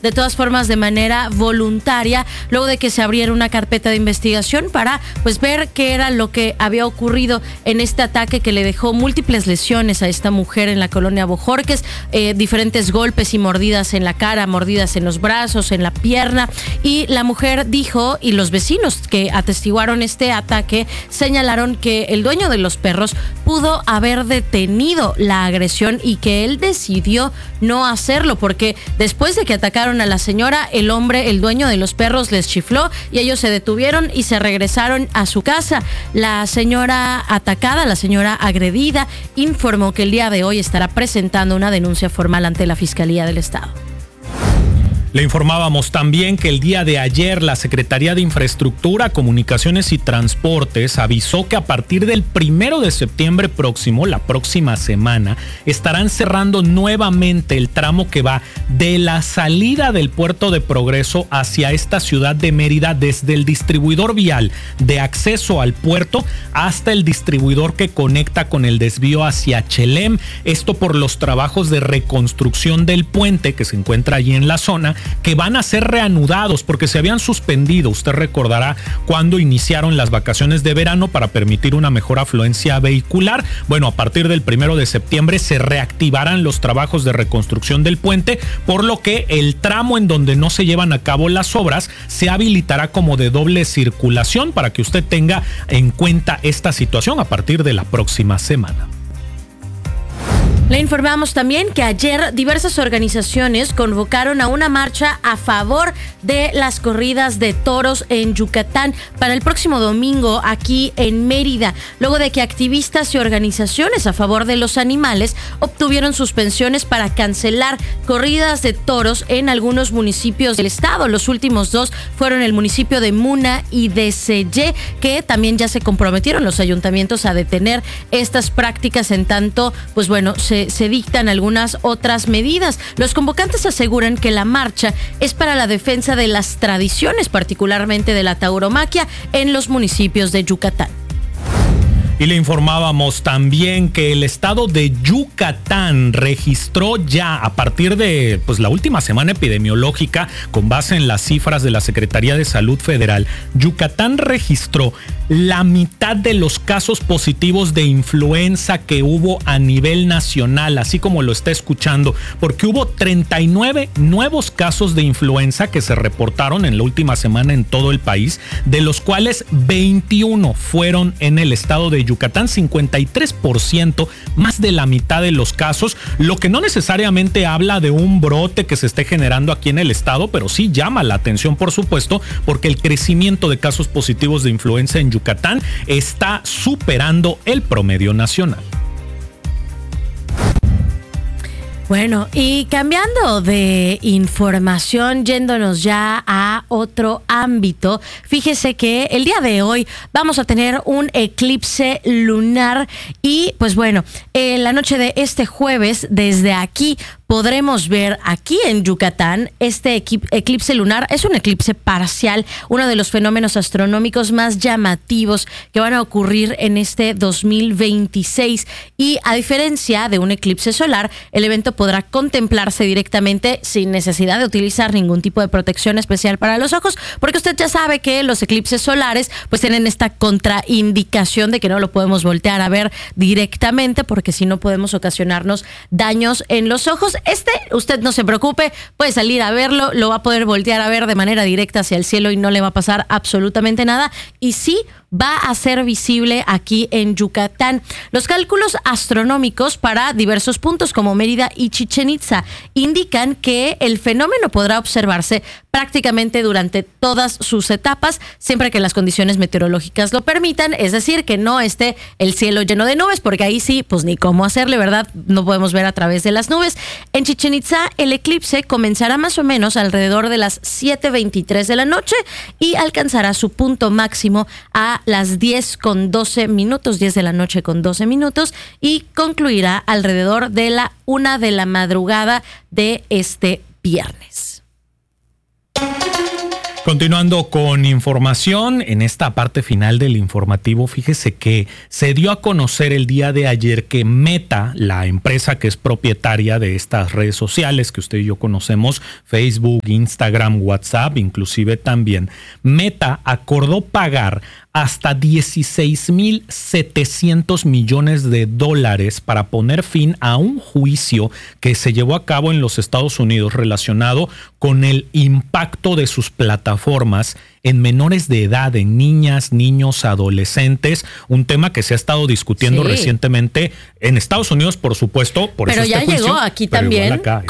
de todas formas de manera voluntaria, luego de que se abriera una carpeta de investigación para pues ver qué era lo que había ocurrido en este ataque que le dejó múltiples lesiones a esta mujer en la colonia Bojorques, diferentes golpes y mordidas en la cara, mordidas en los brazos, en la pierna, y la mujer dijo, y los vecinos que atestiguaron este ataque señalaron que el dueño de los perros pudo haber detenido la agresión y que él decidió no hacerlo porque después de que atacaron a la señora, el hombre, el dueño de los perros, les chifló y ellos se detuvieron y se regresaron a su casa. La señora atacada, la señora agredida, informó que el día de hoy estará presentando una denuncia formal ante la Fiscalía del Estado. Le informábamos también que el día de ayer la Secretaría de Infraestructura, Comunicaciones y Transportes avisó que a partir del 1 de septiembre próximo, la próxima semana, estarán cerrando nuevamente el tramo que va de la salida del Puerto de Progreso hacia esta ciudad de Mérida, desde el distribuidor vial de acceso al puerto hasta el distribuidor que conecta con el desvío hacia Chelem. Esto por los trabajos de reconstrucción del puente que se encuentra allí en la zona, que van a ser reanudados porque se habían suspendido, usted recordará, cuando iniciaron las vacaciones de verano para permitir una mejor afluencia vehicular. Bueno, a partir del 1 de septiembre se reactivarán los trabajos de reconstrucción del puente, por lo que el tramo en donde no se llevan a cabo las obras se habilitará como de doble circulación para que usted tenga en cuenta esta situación a partir de la próxima semana. Le informamos también que ayer diversas organizaciones convocaron a una marcha a favor de las corridas de toros en Yucatán para el próximo domingo aquí en Mérida, luego de que activistas y organizaciones a favor de los animales obtuvieron suspensiones para cancelar corridas de toros en algunos municipios del estado. Los últimos dos fueron el municipio de Muna y de Sellé, que también ya se comprometieron los ayuntamientos a detener estas prácticas en tanto, pues bueno, se dictan algunas otras medidas. Los convocantes aseguran que la marcha es para la defensa de las tradiciones, particularmente de la tauromaquia en los municipios de Yucatán. Y le informábamos también que el estado de Yucatán registró ya a partir de la última semana epidemiológica, con base en las cifras de la Secretaría de Salud Federal, Yucatán registró la mitad de los casos positivos de influenza que hubo a nivel nacional, así como lo está escuchando, porque hubo 39 nuevos casos de influenza que se reportaron en la última semana en todo el país, de los cuales 21 fueron en el estado de Yucatán, 53%, más de la mitad de los casos, lo que no necesariamente habla de un brote que se esté generando aquí en el estado, pero sí llama la atención, por supuesto, porque el crecimiento de casos positivos de influenza en Yucatán está superando el promedio nacional. Bueno, y cambiando de información, yéndonos ya a otro ámbito, fíjese que el día de hoy vamos a tener un eclipse lunar y pues bueno, la noche de este jueves desde aquí podremos ver aquí en Yucatán este eclipse lunar. Es un eclipse parcial, uno de los fenómenos astronómicos más llamativos que van a ocurrir en este 2026. Y a diferencia de un eclipse solar, el evento podrá contemplarse directamente sin necesidad de utilizar ningún tipo de protección especial para los ojos, porque usted ya sabe que los eclipses solares pues tienen esta contraindicación de que no lo podemos voltear a ver directamente, porque si no podemos ocasionarnos daños en los ojos. Usted no se preocupe, puede salir a verlo, lo va a poder voltear a ver de manera directa hacia el cielo y no le va a pasar absolutamente nada. Y sí, va a ser visible aquí en Yucatán. Los cálculos astronómicos para diversos puntos como Mérida y Chichén Itzá indican que el fenómeno podrá observarse prácticamente durante todas sus etapas, siempre que las condiciones meteorológicas lo permitan, es decir, que no esté el cielo lleno de nubes, porque ahí sí, pues ni cómo hacerle, ¿verdad? No podemos ver a través de las nubes. En Chichén Itzá, el eclipse comenzará más o menos alrededor de las 7:23 de la noche y alcanzará su punto máximo a las 10 de la noche con 12 minutos y concluirá alrededor de la 1 de la madrugada de este viernes. Continuando con información, en esta parte final del informativo, fíjese que se dio a conocer el día de ayer que Meta, la empresa que es propietaria de estas redes sociales que usted y yo conocemos, Facebook, Instagram, WhatsApp, inclusive también, Meta acordó pagar hasta 16.700 millones de dólares para poner fin a un juicio que se llevó a cabo en los Estados Unidos relacionado con el impacto de sus plataformas en menores de edad, en niñas, niños, adolescentes, un tema que se ha estado discutiendo recientemente en Estados Unidos, por supuesto, por pero eso ya este juicio, llegó aquí también, acá,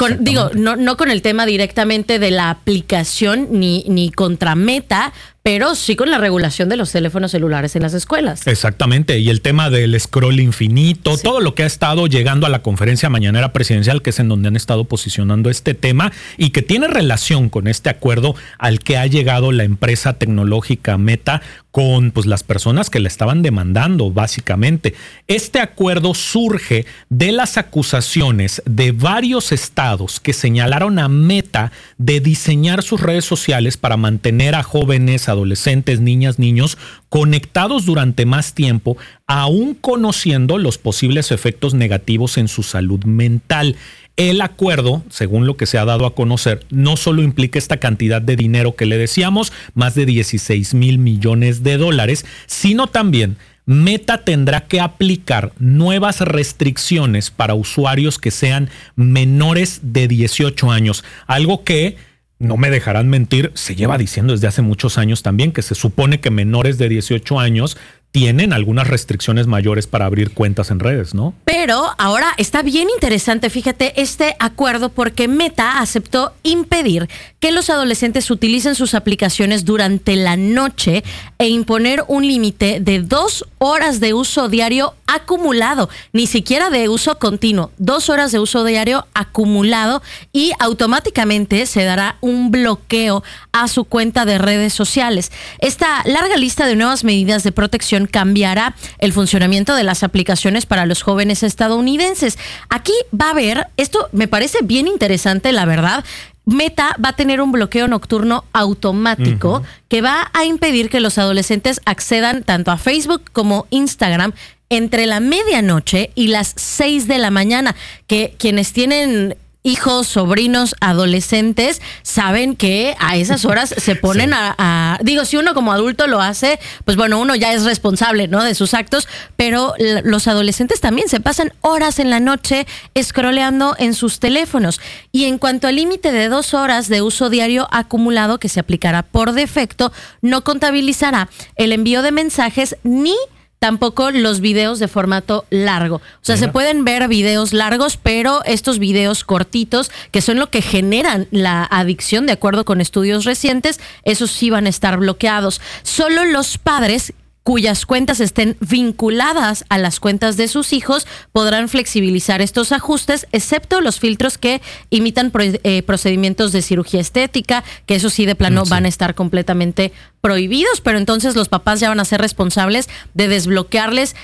no con el tema directamente de la aplicación ni contra Meta, pero sí con la regulación de los teléfonos celulares en las escuelas. Exactamente, y el tema del scroll infinito, todo lo que ha estado llegando a la conferencia mañanera presidencial, que es en donde han estado posicionando este tema y que tiene relación con este acuerdo al que ha llegado la empresa tecnológica Meta con pues las personas que le estaban demandando básicamente. Este acuerdo surge de las acusaciones de varios estados que señalaron a Meta de diseñar sus redes sociales para mantener a jóvenes, adolescentes, niñas, niños conectados durante más tiempo, aún conociendo los posibles efectos negativos en su salud mental. El acuerdo, según lo que se ha dado a conocer, no solo implica esta cantidad de dinero que le decíamos, más de 16,000 millones de dólares, sino también Meta tendrá que aplicar nuevas restricciones para usuarios que sean menores de 18 años, algo que, no me dejarán mentir, se lleva diciendo desde hace muchos años también, que se supone que menores de 18 años tienen algunas restricciones mayores para abrir cuentas en redes, ¿no? Pero ahora está bien interesante, fíjate, este acuerdo porque Meta aceptó impedir que los adolescentes utilicen sus aplicaciones durante la noche e imponer un límite de 2 horas de uso diario acumulado, ni siquiera de uso continuo, 2 horas de uso diario acumulado, y automáticamente se dará un bloqueo a su cuenta de redes sociales. Esta larga lista de nuevas medidas de protección cambiará el funcionamiento de las aplicaciones para los jóvenes estadounidenses. Aquí va a haber, esto me parece bien interesante, la verdad. Meta va a tener un bloqueo nocturno automático que va a impedir que los adolescentes accedan tanto a Facebook como Instagram entre la medianoche y las 6 de la mañana, que quienes tienen hijos, sobrinos, adolescentes, saben que a esas horas se ponen digo, si uno como adulto lo hace, pues bueno, uno ya es responsable, ¿no?, de sus actos, pero los adolescentes también se pasan horas en la noche scrolleando en sus teléfonos. Y en cuanto al límite de 2 horas de uso diario acumulado que se aplicará por defecto, no contabilizará el envío de mensajes ni tampoco los videos de formato largo. O sea, se pueden ver videos largos, pero estos videos cortitos, que son lo que generan la adicción, de acuerdo con estudios recientes, esos sí van a estar bloqueados. Solo los padres cuyas cuentas estén vinculadas a las cuentas de sus hijos podrán flexibilizar estos ajustes, excepto los filtros que imitan procedimientos de cirugía estética, que eso sí de plano van a estar completamente prohibidos, pero entonces los papás ya van a ser responsables de desbloquearles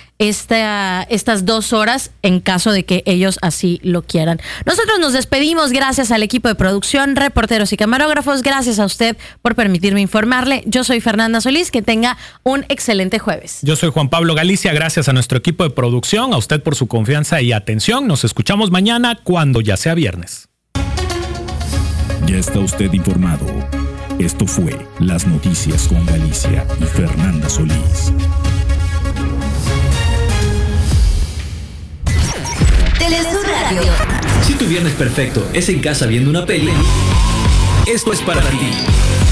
estas 2 horas en caso de que ellos así lo quieran. Nosotros nos despedimos, gracias al equipo de producción, reporteros y camarógrafos, gracias a usted por permitirme informarle. Yo soy Fernanda Solís, que tenga un excelente jueves. Yo soy Juan Pablo Galicia, gracias a nuestro equipo de producción, a usted por su confianza y atención. Nos escuchamos mañana cuando ya sea viernes. Ya está usted informado. Esto fue Las Noticias con Galicia y Fernanda Solís. Telesur Radio. Si tu viernes perfecto es en casa viendo una peli, esto es para ti.